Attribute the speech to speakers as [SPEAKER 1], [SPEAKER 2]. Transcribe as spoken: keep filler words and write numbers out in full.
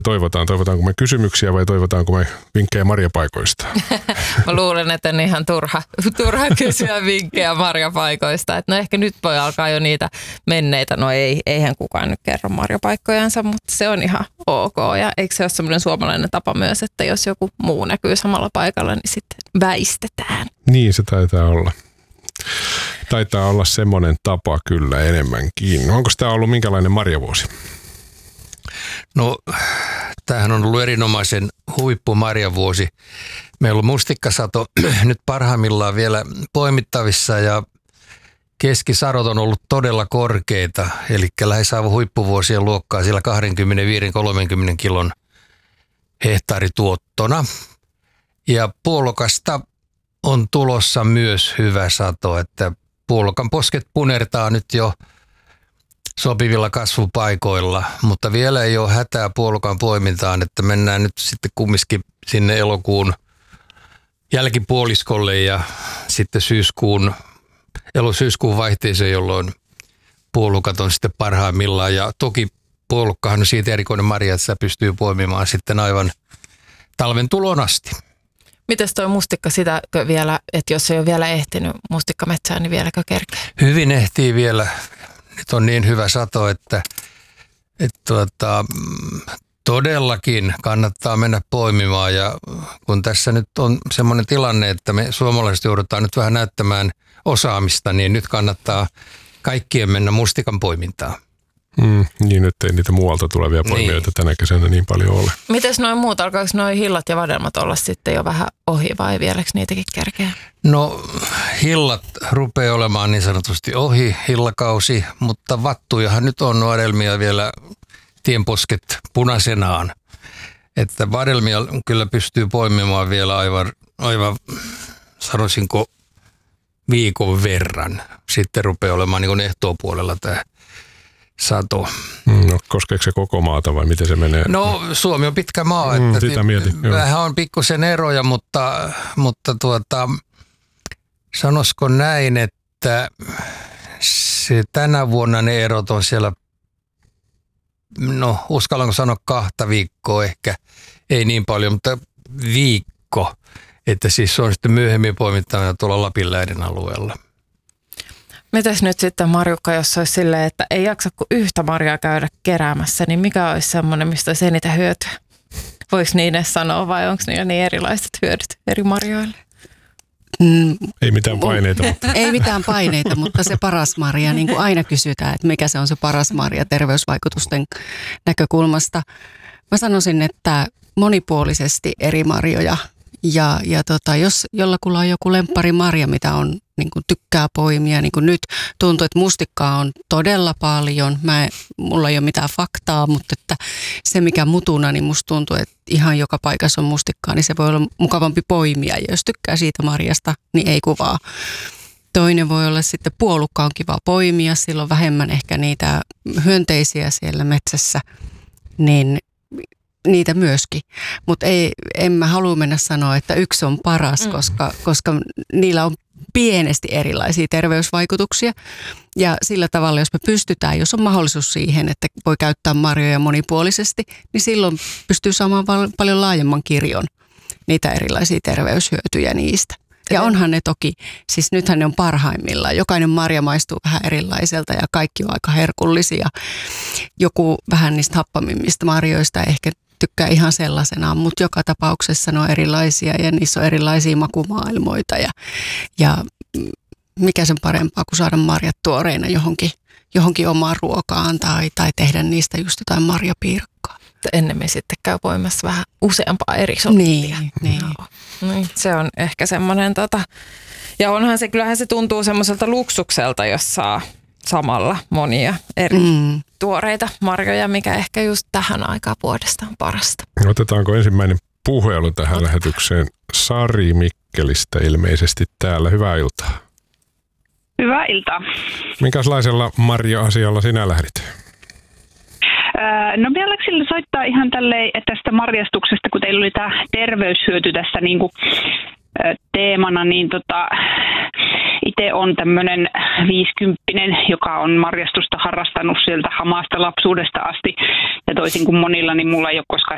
[SPEAKER 1] Toivotaan, toivotaanko me kysymyksiä vai toivotaanko me vinkkejä marjapaikoista?
[SPEAKER 2] Mä luulen, että on ihan turha, turha kysyä vinkkejä marjapaikoista. Et no ehkä nyt voi alkaa jo niitä menneitä. No ei, eihän kukaan nyt kerro marjapaikkojansa, mutta se on ihan ok. Ja eikö se ole semmoinen suomalainen tapa myös, että jos joku muu näkyy samalla paikalla, niin sitten väistetään.
[SPEAKER 1] Niin se taitaa olla. Taitaa olla semmoinen tapa kyllä enemmänkin. Onko tämä ollut minkälainen marjavuosi?
[SPEAKER 3] No, tämähän on ollut erinomaisen huippumarjavuosi. Meillä on mustikkasato nyt parhaimmillaan vielä poimittavissa ja keskisarot on ollut todella korkeita, eli lähes aivan huippuvuosien luokkaa siellä kaksikymmentäviisi kolmekymmentä kilon hehtaarituottona. Ja puolokasta on tulossa myös hyvä sato, että puolokan posket punertaa nyt jo sopivilla kasvupaikoilla, mutta vielä ei ole hätää puolukan poimintaan, että mennään nyt sitten kumminkin sinne elokuun jälkipuoliskolle ja sitten syyskuun, elo-syyskuun vaihteeseen, jolloin puolukat on sitten parhaimmillaan. Ja toki puolukkahan on siitä erikoinen marja, että sitä pystyy poimimaan sitten aivan talven tulon asti.
[SPEAKER 2] Mites toi mustikka sitäkö vielä, että jos ei ole vielä ehtinyt mustikkametsään, niin vieläkö kerkeä?
[SPEAKER 3] Hyvin ehtii vielä. Nyt on niin hyvä sato, että, että tuota, todellakin kannattaa mennä poimimaan. Ja kun tässä nyt on semmoinen tilanne, että me suomalaiset joudutaan nyt vähän näyttämään osaamista, niin nyt kannattaa kaikkien mennä mustikan poimintaan.
[SPEAKER 1] Mm, niin, nyt ei niitä muualta tulevia poimijoita niin tänä kesänä niin paljon ole.
[SPEAKER 2] Mites noin muut, alkaako noin hillat ja vadelmat olla sitten jo vähän ohi vai vieläkö niitäkin kerkeä?
[SPEAKER 3] No hillat rupeaa olemaan niin sanotusti ohi, hillakausi, mutta vattujahan nyt on vadelmia vielä tienposket punaisenaan. Että vadelmia kyllä pystyy poimimaan vielä aivan, aivan sanoisinko viikon verran. Sitten rupeaa olemaan niin kuin ehtoopuolella tämä sato.
[SPEAKER 1] No, koskeeko se koko maata vai miten se menee?
[SPEAKER 3] No Suomi on pitkä maa,
[SPEAKER 1] mm,
[SPEAKER 3] että
[SPEAKER 1] sitä mietin,
[SPEAKER 3] vähän on pikkusen eroja, mutta, mutta tuota, sanoisiko näin, että se tänä vuonna ne erot on siellä, no uskallanko sanoa kahta viikkoa ehkä, ei niin paljon, mutta viikko, että siis se on sitten myöhemmin poimittavana tuolla Lapinlääden alueella.
[SPEAKER 2] Mitäs nyt sitten Marjukka, jos olisi silleen, että ei jaksa kuin yhtä marjaa käydä keräämässä, niin mikä olisi semmoinen, mistä olisi eniten hyötyä? Voiko niin edes sanoa vai onko niillä niin erilaiset hyödyt eri marjoille?
[SPEAKER 4] Mm,
[SPEAKER 1] ei mitään paineita. Mutta.
[SPEAKER 4] Ei mitään paineita, mutta se paras marja, niin kuin aina kysytään, että mikä se on se paras marja terveysvaikutusten näkökulmasta. Mä sanoisin, että monipuolisesti eri marjoja. Ja, ja tota, jos jollakulla on joku lempparimarja, mitä on niin kuin tykkää poimia, niin kuin nyt tuntuu, että mustikkaa on todella paljon. Mä, mulla ei ole mitään faktaa, mutta että se mikä mutuna, niin musta tuntuu, että ihan joka paikassa on mustikkaa, niin se voi olla mukavampi poimia. Ja jos tykkää siitä marjasta, niin ei kuvaa. Toinen voi olla sitten puolukka on kiva poimia, silloin vähemmän ehkä niitä hyönteisiä siellä metsässä, niin niitä myöskin, mutta ei, en mä halua mennä sanoa, että yksi on paras, mm. koska, koska niillä on pienesti erilaisia terveysvaikutuksia. Ja sillä tavalla, jos me pystytään, jos on mahdollisuus siihen, että voi käyttää marjoja monipuolisesti, niin silloin pystyy saamaan val- paljon laajemman kirjon niitä erilaisia terveyshyötyjä niistä. Ja onhan ne toki, siis nythän ne on parhaimmillaan. Jokainen marja maistuu vähän erilaiselta ja kaikki on aika herkullisia. Joku vähän niistä happamimmista marjoista ehkä tykkää ihan sellaisenaan, mutta joka tapauksessa ne on erilaisia ja niissä on erilaisia makumaailmoita. Ja, ja mikä sen parempaa kuin saada marjat tuoreina johonkin, johonkin omaan ruokaan tai, tai tehdä niistä just jotain marjapiirakkaa.
[SPEAKER 2] Ennemmin sitten käy poimassa vähän useampaa eri sorttia.
[SPEAKER 4] Niin, niin.
[SPEAKER 2] No, niin, se on ehkä semmoinen, tota, ja onhan se, kyllähän se tuntuu semmoiselta luksukselta, jos saa samalla monia eri mm. tuoreita marjoja, mikä ehkä just tähän aikaan vuodesta on parasta.
[SPEAKER 1] Otetaanko ensimmäinen puhelu tähän Ot- lähetykseen? Sari Mikkelistä ilmeisesti täällä. Hyvää iltaa.
[SPEAKER 5] Hyvää iltaa.
[SPEAKER 1] Minkälaisella marja-asialla sinä lähdit?
[SPEAKER 5] No minä läksin soittaa ihan tälleen tästä marjastuksesta, kun teillä oli tämä terveyshyöty tässä niin kuin teemana, niin tota, itse on tämmöinen viisikymppinen, joka on marjastusta harrastanut sieltä hamasta lapsuudesta asti. Ja toisin kuin monilla, niin mulla ei ole koskaan